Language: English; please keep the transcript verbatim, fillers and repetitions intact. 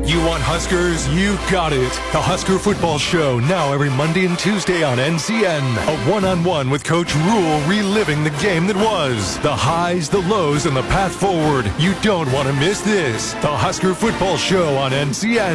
You want Huskers? You got it. The Husker Football Show, now every Monday and Tuesday on N C N. A one-on-one with Coach Rule, reliving the game that was. The highs, the lows, and the path forward. You don't want to miss this. The Husker Football Show on N C N.